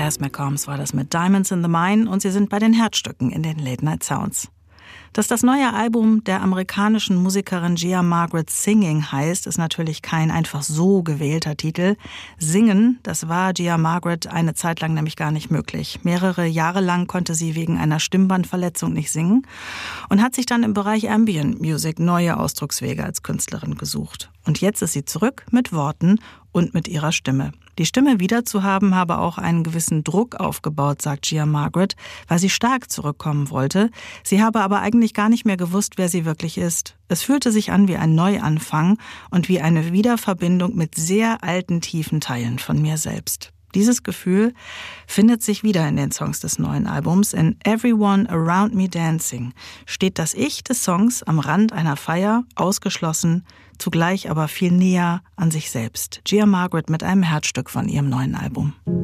Cass McCombs war das mit Diamonds in the Mine und Sie sind bei den Herzstücken in den Late Night Sounds. Dass das neue Album der amerikanischen Musikerin Gia Margaret Singing heißt, ist natürlich kein einfach so gewählter Titel. Singen, das war Gia Margaret eine Zeit lang nämlich gar nicht möglich. Mehrere Jahre lang konnte sie wegen einer Stimmbandverletzung nicht singen und hat sich dann im Bereich Ambient Music neue Ausdruckswege als Künstlerin gesucht. Und jetzt ist sie zurück mit Worten und mit ihrer Stimme. Die Stimme wiederzuhaben habe auch einen gewissen Druck aufgebaut, sagt Gia Margaret, weil sie stark zurückkommen wollte. Sie habe aber eigentlich gar nicht mehr gewusst, wer sie wirklich ist. Es fühlte sich an wie ein Neuanfang und wie eine Wiederverbindung mit sehr alten, tiefen Teilen von mir selbst. Dieses Gefühl findet sich wieder in den Songs des neuen Albums. In Everyone Around Me Dancing steht das Ich des Songs am Rand einer Feier, ausgeschlossen, zugleich aber viel näher an sich selbst. Gia Margaret mit einem Herzstück von ihrem neuen Album.